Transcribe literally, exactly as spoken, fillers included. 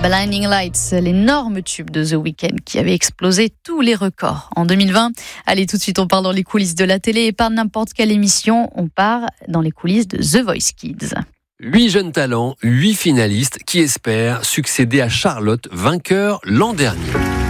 Blinding Lights, l'énorme tube de The Weeknd qui avait explosé tous les records en deux mille vingt. Allez, tout de suite, on part dans les coulisses de la télé et pas n'importe quelle émission, on part dans les coulisses de The Voice Kids. Huit jeunes talents, huit finalistes qui espèrent succéder à Charlotte, vainqueur l'an dernier.